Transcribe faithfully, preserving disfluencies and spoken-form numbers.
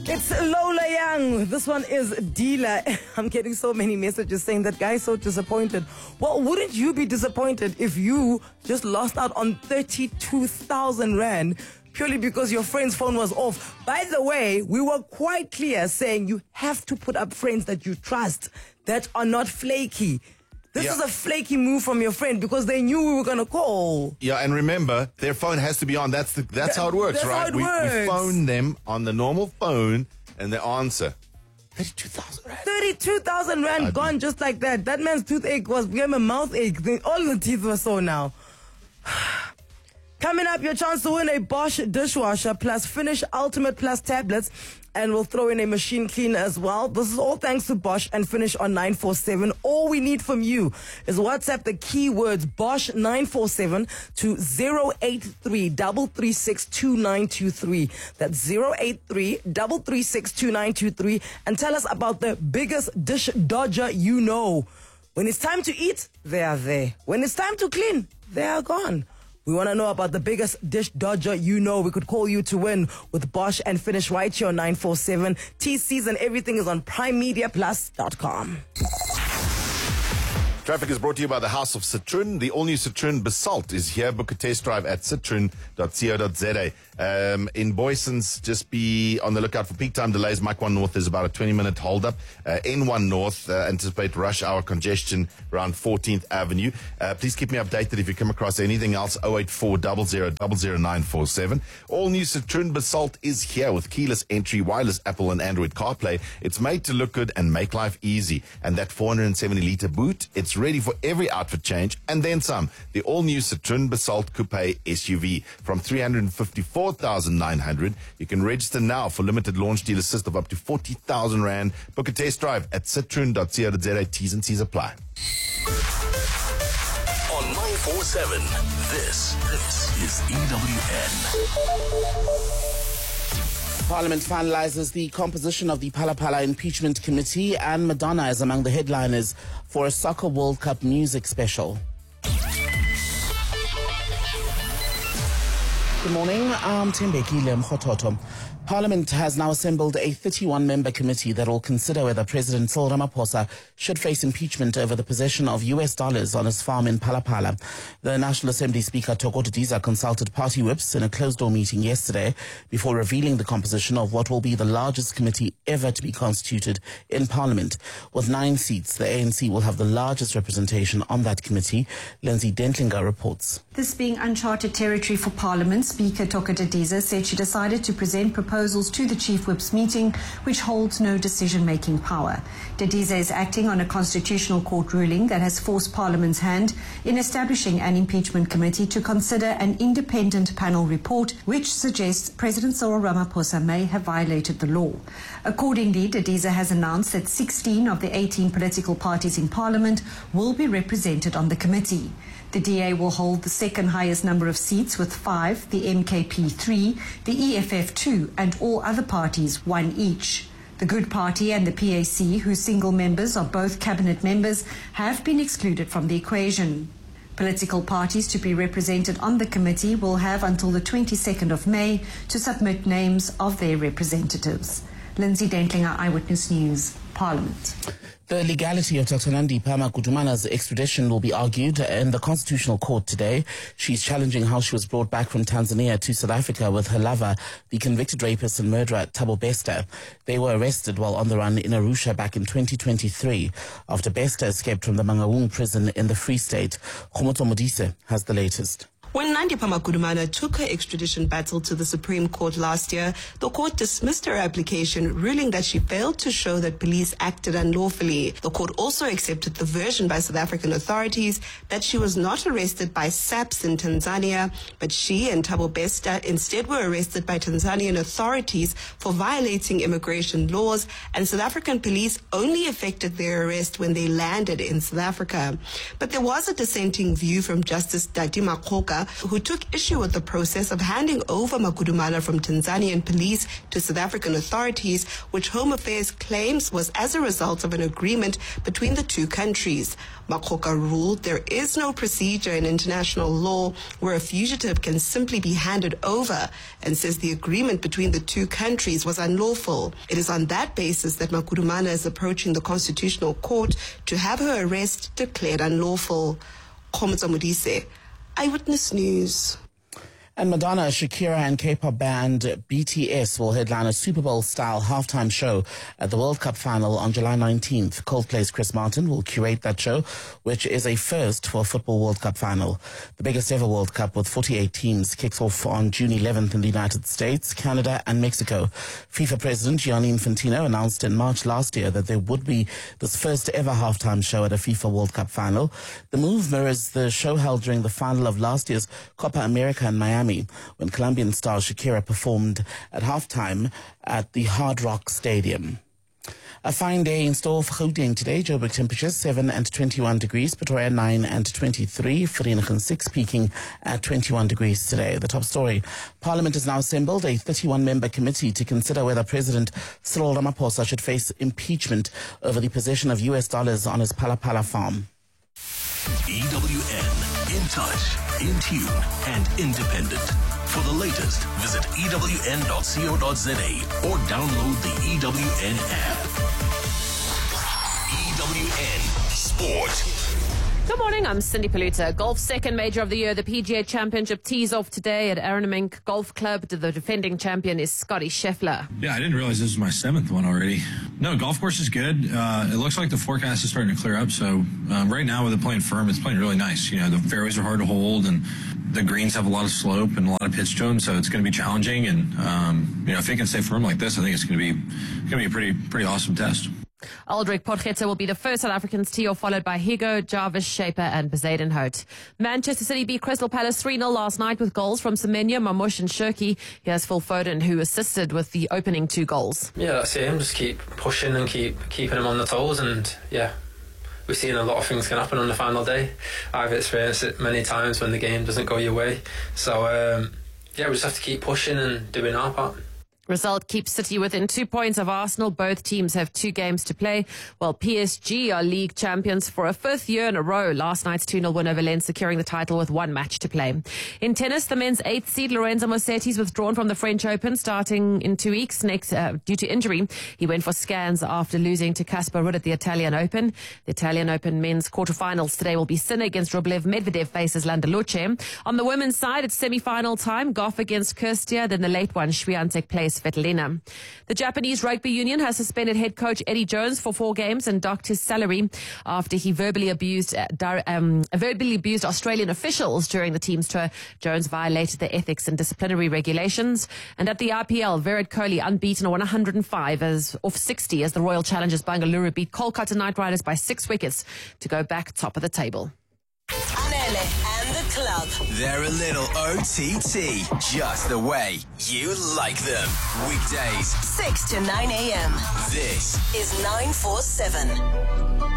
It's Lola Young. This one is Dealer. I'm getting so many messages saying that guy's so disappointed. Well, wouldn't you be disappointed if you just lost out on thirty-two thousand rand purely because your friend's phone was off? By the way, we were quite clear saying you have to put up friends that you trust, that are not flaky. This yeah. is a flaky move from your friend because they knew we were going to call. Yeah, and remember, their phone has to be on. That's the, that's how it works, that's right? How it we, works. we phone them on the normal phone and they answer. thirty-two thousand rand. thirty-two thousand rand gone just like that. That man's toothache was became a mouth ache. All the teeth were sore now. Coming up, your chance to win a Bosch dishwasher plus Finish Ultimate Plus tablets. And we'll throw in a machine cleaner as well. This is all thanks to Bosch and Finish on nine four seven. All we need from you is WhatsApp the keywords Bosch nine four seven to zero eight three, three three six, two nine two three. That's zero eight three, three three six, two nine two three. And tell us about the biggest dish dodger you know. When it's time to eat, they are there. When it's time to clean, they are gone. We want to know about the biggest dish dodger you know. We could call you to win with Bosch and Finish right here on nine four seven. T Cs and everything is on prime media plus dot com. Traffic is brought to you by the House of Citroen. The all-new Citroen Basalt is here. Book a test drive at citroen dot co dot za. Um, in Boysons, just be on the lookout for peak time delays. Mike one North is about a twenty-minute hold-up. Uh, N one North, uh, anticipate rush hour congestion around fourteenth Avenue. Uh, please keep me updated if you come across anything else. oh eight four, zero zero zero zero nine four seven. All-new Citroen Basalt is here with keyless entry, wireless Apple and Android CarPlay. It's made to look good and make life easy. And that four hundred seventy litre boot, it's ready for every outfit change and then some. The all-new Citroen Basalt Coupe S U V from three hundred fifty-four thousand nine hundred. You can register now for limited launch deal assist of up to forty thousand rand. Book a test drive at citroen dot co dot za. T's and C's apply. On nine four seven, this, this is E W N. Parliament finalizes the composition of the Phala Phala Impeachment Committee, and Madonna is among the headliners for a Soccer World Cup music special. Good morning, I'm Tembekile Mkhototo. Parliament has now assembled a thirty-one member committee that will consider whether President Cyril Ramaphosa should face impeachment over the possession of U S dollars on his farm in Phala Phala. The National Assembly Speaker Thoko Didiza consulted party whips in a closed-door meeting yesterday before revealing the composition of what will be the largest committee ever to be constituted in Parliament. With nine seats, the A N C will have the largest representation on that committee. Lindsay Dentlinger reports. This being uncharted territory for Parliament, Speaker Thoko Didiza said she decided to present proposals to the Chief Whip's meeting, which holds no decision-making power. Didiza is acting on a constitutional court ruling that has forced Parliament's hand in establishing an impeachment committee to consider an independent panel report which suggests President Cyril Ramaphosa may have violated the law. Accordingly, Didiza has announced that sixteen of the eighteen political parties in Parliament will be represented on the committee. The D A will hold the second highest number of seats with five, the M K P three, the E F F two, and all other parties one each. The Good Party and the P A C, whose single members are both cabinet members, have been excluded from the equation. Political parties to be represented on the committee will have until the twenty-second of May to submit names of their representatives. Lindsay Dentlinger, Eyewitness News, Parliament. The legality of Doctor Nandi Phama Kutumana's extradition will be argued in the Constitutional Court today. She's challenging how she was brought back from Tanzania to South Africa with her lover, the convicted rapist and murderer Thabo Bester. They were arrested while on the run in Arusha back in twenty twenty-three after Bester escaped from the Mangaung prison in the Free State. Khomotso Modise has the latest. When Nandi Phama Kutumana took her extradition battle to the Supreme Court last year, the court dismissed her application, ruling that she failed to show that police acted unlawfully. The court also accepted the version by South African authorities that she was not arrested by SAPS in Tanzania, but she and Thabo Bester instead were arrested by Tanzanian authorities for violating immigration laws, and South African police only effected their arrest when they landed in South Africa. But there was a dissenting view from Justice Dadi Makgoka, Ramaphosa, who took issue with the process of handing over Magudumana from Tanzanian police to South African authorities, which Home Affairs claims was as a result of an agreement between the two countries. Makgoka ruled there is no procedure in international law where a fugitive can simply be handed over, and says the agreement between the two countries was unlawful. It is on that basis that Magudumana is approaching the Constitutional Court to have her arrest declared unlawful. Khomotso Modise, Eyewitness News. And Madonna, Shakira and K-pop band B T S will headline a Super Bowl-style halftime show at the World Cup final on July nineteenth. Coldplay's Chris Martin will curate that show, which is a first for a football World Cup final. The biggest ever World Cup with forty-eight teams kicks off on June eleventh in the United States, Canada and Mexico. FIFA President Gianni Infantino announced in March last year that there would be this first ever halftime show at a FIFA World Cup final. The move mirrors the show held during the final of last year's Copa America in Miami, when Colombian star Shakira performed at halftime at the Hard Rock Stadium. A fine day in store for Gauteng today. Joburg temperatures seven and twenty-one degrees, Pretoria nine and twenty-three, Vereeniging six, peaking at twenty-one degrees today. The top story: Parliament has now assembled a thirty-one member committee to consider whether President Cyril Ramaphosa should face impeachment over the possession of U S dollars on his Phala Phala farm. E W N, in touch, in tune, and independent. For the latest, visit E W N dot co dot za or download the E W N app. E W N Sport. Good morning, I'm Cindy Paluta. Golf's second major of the year, the P G A Championship, tees off today at Arnhem Golf Club. The defending champion is Scotty Scheffler. Yeah, I didn't realize this was my seventh one already. No, golf course is good. Uh, it looks like the forecast is starting to clear up. So um, right now with it playing firm, it's playing really nice. You know, the fairways are hard to hold and the greens have a lot of slope and a lot of pitch to them. So it's going to be challenging. And, um, you know, if it can stay firm like this, I think it's going to be going to be a pretty, pretty awesome test. Aldrich Potgieter will be the first South Africans tee off, followed by Higo, Jarvis, Shaper and Bezaden Hout. Manchester City beat Crystal Palace three nil last night with goals from Semenya, Mamush and Shirky. Here's Phil Foden, who assisted with the opening two goals. Yeah, that's it. Just keep pushing and keep keeping him on the toes, and yeah, we've seen a lot of things can happen on the final day. I've experienced it many times when the game doesn't go your way. So um, yeah, we just have to keep pushing and doing our part. Result keeps City within two points of Arsenal. Both teams have two games to play, while P S G are league champions for a fifth year in a row. Last night's two nil win over Lens securing the title with one match to play. In tennis, the men's eighth seed Lorenzo Musetti is withdrawn from the French Open starting in two weeks next uh, due to injury. He went for scans after losing to Casper Ruud at the Italian Open. The Italian Open men's quarterfinals today will be Sinner against Rublev. Medvedev faces Landaluce. On the women's side, it's semi-final time. Goff against Kirstia, then the late one, Swiatek plays Svetlana. The Japanese Rugby Union has suspended head coach Eddie Jones for four games and docked his salary after he verbally abused uh, um, verbally abused Australian officials during the team's tour. Jones violated the ethics and disciplinary regulations. And at the I P L, Virat Kohli unbeaten on one hundred five as off sixty as the Royal Challengers Bangalore beat Kolkata Knight Riders by six wickets to go back top of the table. Anele and the club. They're a little O T T, just the way you like them. Weekdays, six to nine a.m. This is nine four seven.